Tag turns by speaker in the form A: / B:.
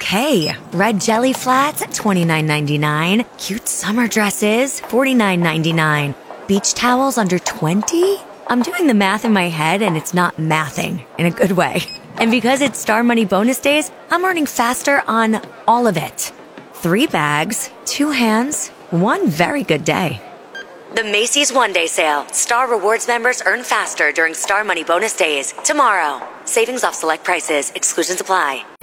A: Okay, red jelly flats, $29.99. Cute summer dresses, $49.99. Beach towels under $20? I'm doing the math in my head and it's not mathing in a good way. And because it's Star Money bonus days, I'm earning faster on all of it. 3 bags, 2 hands, 1 very good day. The Macy's One Day Sale. Star Rewards members earn faster during Star Money bonus days. Tomorrow. Savings off select prices. Exclusions apply.